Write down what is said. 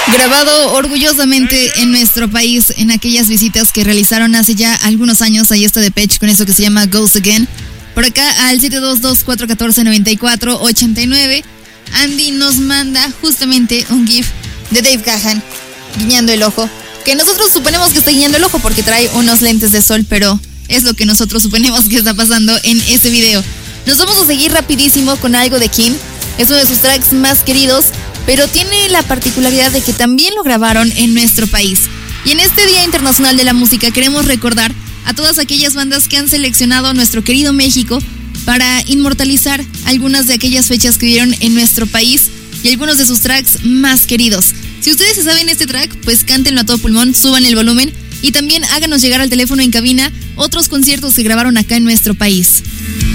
Grabado orgullosamente en nuestro país en aquellas visitas que realizaron hace ya algunos años. Ahí está Depeche con eso que se llama Goes Again. Por acá al 722-414-9489 Andy nos manda justamente un GIF de Dave Gahan guiñando el ojo, que nosotros suponemos que está guiñando el ojo porque trae unos lentes de sol, pero es lo que nosotros suponemos que está pasando en ese video. Nos vamos a seguir rapidísimo con algo de Kim. Es uno de sus tracks más queridos, pero tiene la particularidad de que también lo grabaron en nuestro país. Y en este Día Internacional de la Música queremos recordar a todas aquellas bandas que han seleccionado a nuestro querido México para inmortalizar algunas de aquellas fechas que vivieron en nuestro país y algunos de sus tracks más queridos. Si ustedes se saben este track, pues cántenlo a todo pulmón, suban el volumen y también háganos llegar al teléfono en cabina otros conciertos que grabaron acá en nuestro país.